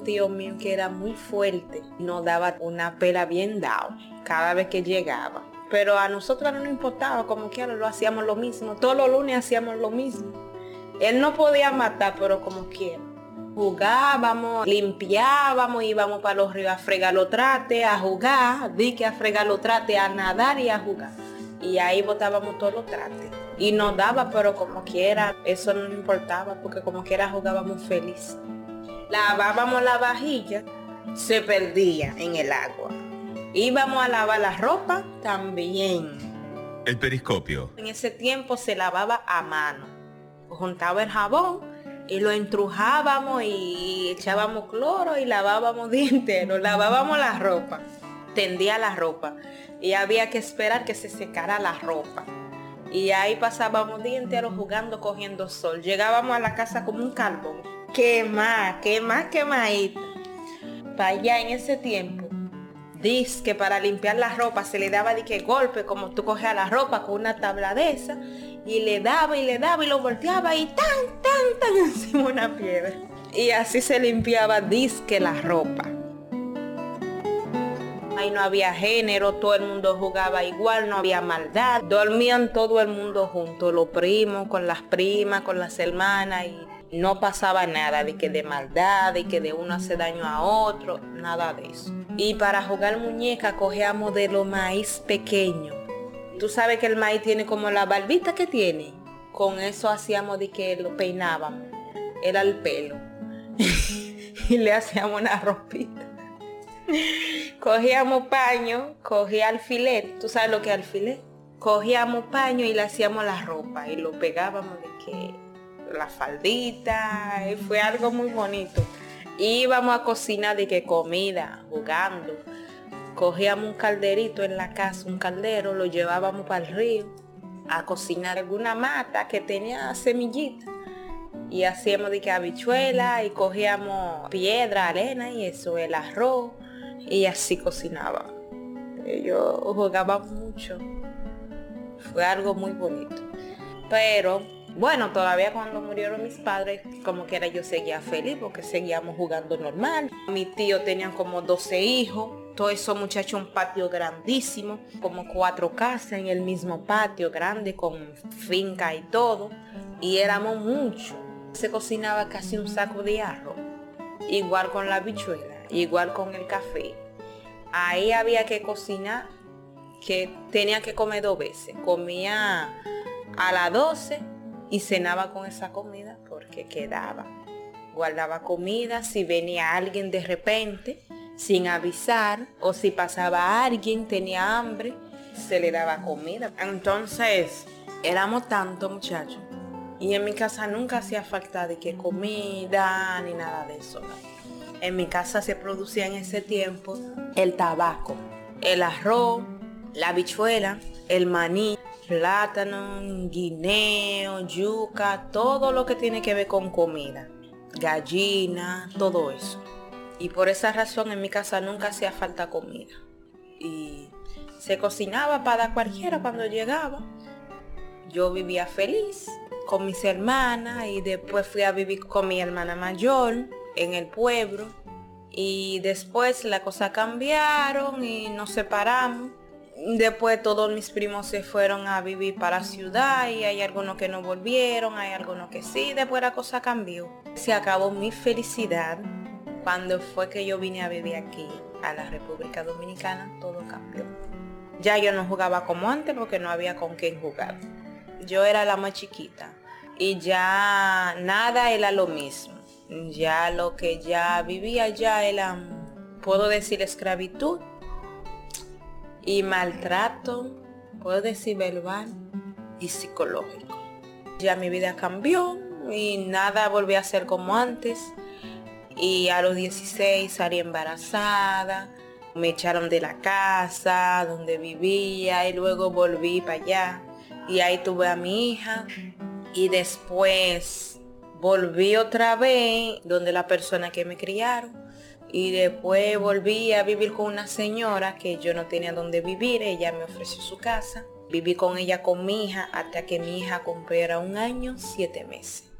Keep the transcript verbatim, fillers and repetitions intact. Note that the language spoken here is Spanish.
tío mío que era muy fuerte, nos daba una pela bien dada cada vez que llegaba. Pero a nosotros no nos importaba, como quiera, lo hacíamos lo mismo. Todos los lunes hacíamos lo mismo. Él no podía matar, pero como quiera. Jugábamos, limpiábamos, íbamos para los ríos a fregar los trates, a jugar, di que a fregar los trates, a nadar y a jugar. Y ahí botábamos todos los trates. Y nos daba, pero como quiera, eso no nos importaba, porque como quiera jugábamos feliz. Lavábamos la vajilla, se perdía en el agua. Íbamos a lavar la ropa, también. El periscopio. En ese tiempo se lavaba a mano. Juntaba el jabón y lo entrujábamos y echábamos cloro y lavábamos día entero. Lavábamos la ropa, tendía la ropa y había que esperar que se secara la ropa. Y ahí pasábamos día entero jugando, cogiendo sol. Llegábamos a la casa como un carbón. Quema, quema, quemadita. Para allá en ese tiempo, dice que para limpiar la ropa se le daba de que golpe, como tú cogías la ropa con una tabla de esa, y le daba y le daba y lo volteaba y tan, tan, tan encima una piedra. Y así se limpiaba disque la ropa. Ahí no había género, todo el mundo jugaba igual, no había maldad. Dormían todo el mundo juntos, los primos, con las primas, con las hermanas, y no pasaba nada de que de maldad, de que de uno hace daño a otro, nada de eso. Y para jugar muñeca cogíamos de los maíz pequeños. Tú sabes que el maíz tiene como la barbita que tiene. Con eso hacíamos de que lo peinábamos. Era el pelo. Y le hacíamos una ropita. Cogíamos paño, cogía alfiler. ¿Tú sabes lo que es alfiler? Cogíamos paño y le hacíamos la ropa. Y lo pegábamos de que la faldita. Y fue algo muy bonito. Íbamos a cocinar de que comida, jugando. Cogíamos un calderito en la casa, un caldero, lo llevábamos para el río a cocinar alguna mata que tenía semillitas. Y hacíamos de que habichuela y cogíamos piedra, arena y eso, el arroz. Y así cocinaba. Yo jugaba mucho. Fue algo muy bonito. Pero bueno, todavía cuando murieron mis padres, como que era yo seguía feliz porque seguíamos jugando normal. Mi tío tenían como doce hijos, todos esos muchachos, un patio grandísimo, como cuatro casas en el mismo patio grande con finca y todo. Y éramos muchos. Se cocinaba casi un saco de arroz, igual con la habichuela, igual con el café. Ahí había que cocinar, que tenía que comer dos veces. Comía a las doce y cenaba con esa comida porque quedaba. Guardaba comida si venía alguien de repente sin avisar o si pasaba alguien, tenía hambre, se le daba comida. Entonces éramos tantos muchachos y en mi casa nunca hacía falta de que comida ni nada de eso, ¿no? En mi casa se producía en ese tiempo el tabaco, el arroz, la habichuela, el maní, plátano, guineo, yuca, todo lo que tiene que ver con comida, gallina, todo eso. Y por esa razón en mi casa nunca hacía falta comida. Y se cocinaba para cualquiera cuando llegaba. Yo vivía feliz con mis hermanas y después fui a vivir con mi hermana mayor en el pueblo. Y después las cosas cambiaron y nos separamos. Después todos mis primos se fueron a vivir para la ciudad y hay algunos que no volvieron, hay algunos que sí, después la cosa cambió. Se acabó mi felicidad cuando fue que yo vine a vivir aquí, a la República Dominicana, todo cambió. Ya yo no jugaba como antes porque no había con quién jugar. Yo era la más chiquita y ya nada era lo mismo. Ya lo que ya vivía ya era, puedo decir, esclavitud y maltrato, puedo decir verbal y psicológico. Ya mi vida cambió y nada volvió a ser como antes. Y a los dieciséis salí embarazada, me echaron de la casa donde vivía y luego volví para allá. Y ahí tuve a mi hija y después volví otra vez donde la persona que me criaron. Y después volví a vivir con una señora que yo no tenía dónde vivir, ella me ofreció su casa. Viví con ella, con mi hija, hasta que mi hija cumpliera un año, siete meses.